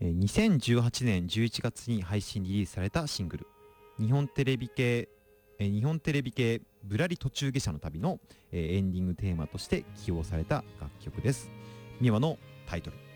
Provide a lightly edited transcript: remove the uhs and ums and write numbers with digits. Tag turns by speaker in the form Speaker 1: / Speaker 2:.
Speaker 1: 2018年11月に配信リリースされたシングル、日本テレビ系ぶらり途中下車の旅のエンディングテーマとして起用された楽曲です。ミワのタイトル